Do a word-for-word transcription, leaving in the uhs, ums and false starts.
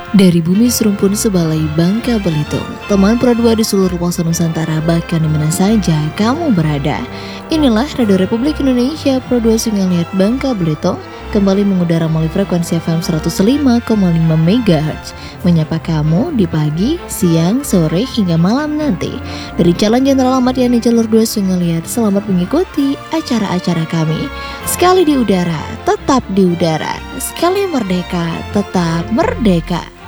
Dari bumi serumpun sebalai Bangka Belitung, teman Pro dua di seluruh pelosok Nusantara, bahkan di mana saja kamu berada. Inilah Radio Republik Indonesia Pro dua Singaliat Bangka Belitung, kembali mengudara melalui frekuensi F M seratus lima koma lima megahertz, menyapa kamu di pagi, siang, sore, hingga malam nanti. Dari Jalan Jenderal Ahmad Yani Jalur dua Singaliat, selamat mengikuti acara-acara kami. Sekali di udara, tetap di udara. Sekali merdeka, tetap merdeka.